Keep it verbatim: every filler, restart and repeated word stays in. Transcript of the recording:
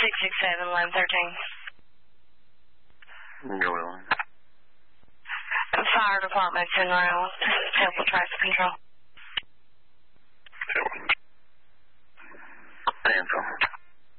six six seven, eleven thirteen. Go on. Fire department's en route. Help with traffic control.